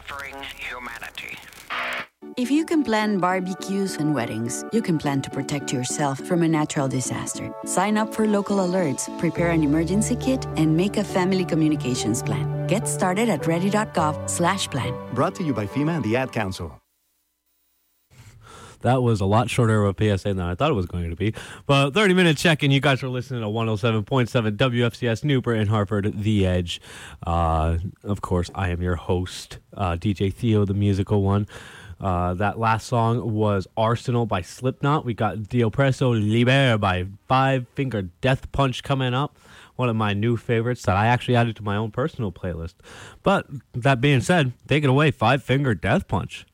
suffering humanity. If you can plan barbecues and weddings, you can plan to protect yourself from a natural disaster. Sign up for local alerts, prepare an emergency kit, and make a family communications plan. Get started at ready.gov/plan. Brought to you by FEMA and the Ad Council. That was a lot shorter of a PSA than I thought it was going to be. But 30-minute check-in. You guys are listening to 107.7 WFCS Newport and Hartford, The Edge. Of course, I am your host, DJ Theo, the musical one. That last song was Arsenal by Slipknot. We got Dio Presso Liber by Five Finger Death Punch coming up. One of my new favorites that I actually added to my own personal playlist. But that being said, take it away, Five Finger Death Punch.